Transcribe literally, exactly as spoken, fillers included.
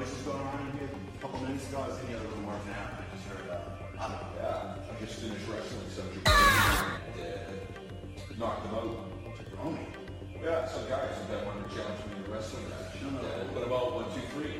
noises going on in here a couple minutes ago. I was in here a little more than that. I just heard uh, I don't know. Yeah, I just finished wrestling some Japan and knocked them out. Homie. Yeah, some guys that wanted to challenge me in a wrestling match. No, no. Yeah, what about one, two, three?